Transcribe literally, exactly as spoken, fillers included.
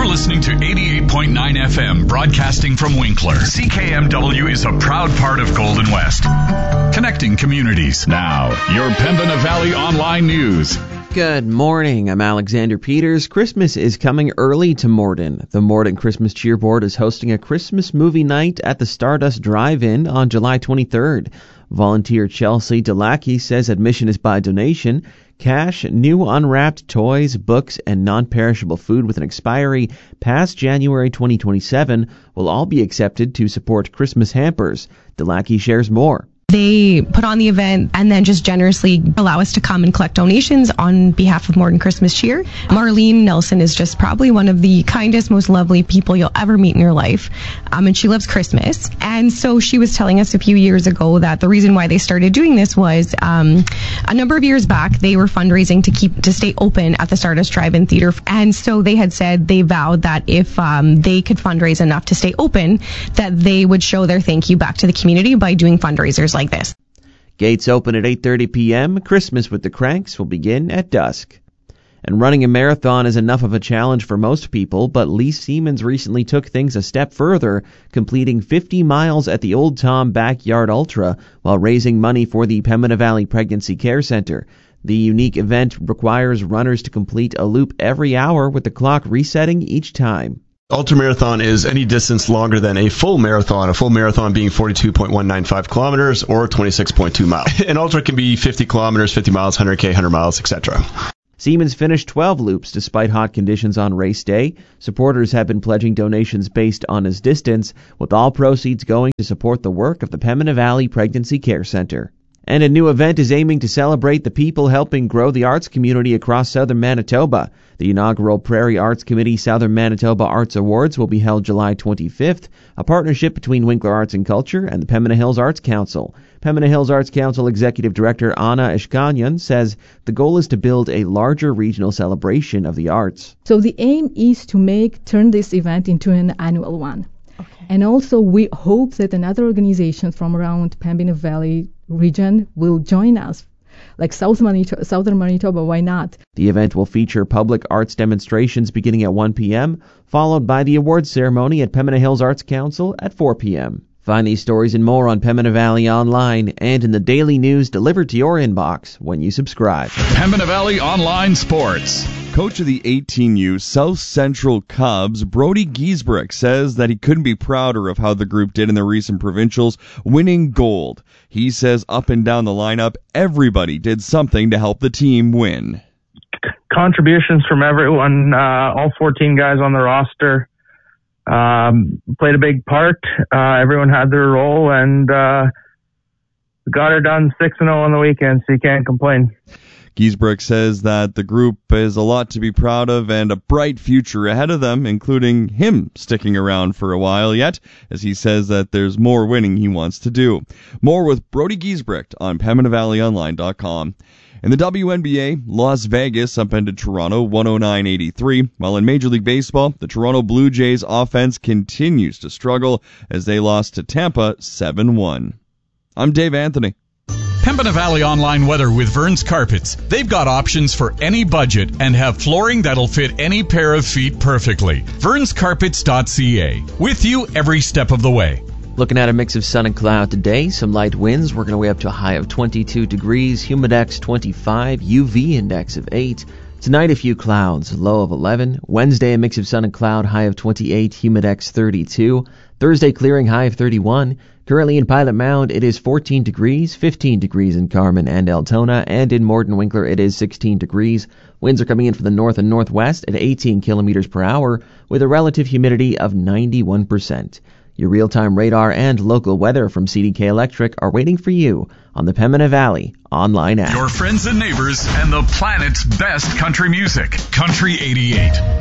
listening to eighty-eight point nine F M, broadcasting from Winkler. C K M W is a proud part of Golden West, connecting communities. Now, your Pembina Valley Online News. Good morning. I'm Alexander Peters. Christmas is coming early to Morden. The Morden Christmas Cheer Board is hosting a Christmas movie night at the Stardust Drive-In on July twenty-third. Volunteer Chelsea Delacki says admission is by donation. Cash, new unwrapped toys, books, and non-perishable food with an expiry past January twenty twenty-seven will all be accepted to support Christmas hampers. Delacki shares more. They put on the event and then just generously allow us to come and collect donations on behalf of Morden Christmas Cheer. Marlene Nelson is just probably one of the kindest, most lovely people you'll ever meet in your life. Um, and she loves Christmas. And so she was telling us a few years ago that the reason why they started doing this was um, a number of years back, they were fundraising to keep to stay open at the Stardust Drive-In Theater. And so they had said they vowed that if um, they could fundraise enough to stay open, that they would show their thank you back to the community by doing fundraisers like this. Gates open at eight thirty p.m. Christmas with the Cranks will begin at dusk. And running a marathon is enough of a challenge for most people, but Lee Siemens recently took things a step further, completing fifty miles at the Old Tom Backyard Ultra while raising money for the Pembina Valley Pregnancy Care Center. The unique event requires runners to complete a loop every hour with the clock resetting each time. Ultramarathon is any distance longer than a full marathon, a full marathon being forty-two point one nine five kilometers or twenty-six point two miles. An ultra can be fifty kilometers, fifty miles, one hundred K, one hundred miles, et cetera. Siemens finished twelve loops despite hot conditions on race day. Supporters have been pledging donations based on his distance, with all proceeds going to support the work of the Pembina Valley Pregnancy Care Center. And a new event is aiming to celebrate the people helping grow the arts community across southern Manitoba. The inaugural Prairie Arts Committee Southern Manitoba Arts Awards will be held July twenty-fifth, a partnership between Winkler Arts and Culture and the Pembina Hills Arts Council. Pembina Hills Arts Council Executive Director Anna Ishkanyan says the goal is to build a larger regional celebration of the arts. So the aim is to make turn this event into an annual one. Okay. And also we hope that another organization from around Pembina Valley region will join us, like South Manito- Southern Manitoba, why not? The event will feature public arts demonstrations beginning at one p.m., followed by the awards ceremony at Pembina Hills Arts Council at four p.m. Find these stories and more on Pembina Valley Online and in the daily news delivered to your inbox when you subscribe. Pembina Valley Online Sports. Coach of the eighteen U South Central Cubs, Brody Giesbrecht, says that he couldn't be prouder of how the group did in the recent provincials, winning gold. He says up and down the lineup, everybody did something to help the team win. Contributions from everyone, uh, all fourteen guys on the roster um, played a big part. Uh, everyone had their role, and uh, got her done six and oh on the weekend, so you can't complain. Giesbrecht says that the group is a lot to be proud of and a bright future ahead of them, including him sticking around for a while yet, as he says that there's more winning he wants to do. More with Brody Giesbrecht on Pembina Valley Online dot com. In the W N B A, Las Vegas upended Toronto one oh nine eighty-three, while in Major League Baseball, the Toronto Blue Jays offense continues to struggle as they lost to Tampa seven one. I'm Dave Anthony. Pembina Valley Online Weather with Vern's Carpets. They've got options for any budget and have flooring that'll fit any pair of feet perfectly. verns carpets dot c a. With you every step of the way. Looking at a mix of sun and cloud today, some light winds working our way up to a high of twenty-two degrees, humidex twenty-five, U V index of eight. Tonight a few clouds, low of eleven. Wednesday a mix of sun and cloud, high of twenty-eight, humidex thirty-two. Thursday clearing, high of thirty-one. Currently in Pilot Mound it is fourteen degrees, fifteen degrees in Carman and Altona, and in Morden Winkler it is sixteen degrees. Winds are coming in from the north and northwest at eighteen kilometers per hour with a relative humidity of ninety-one percent. Your real-time radar and local weather from C D K Electric are waiting for you on the Pembina Valley Online app. Your friends and neighbors and the planet's best country music. Country eighty-eight.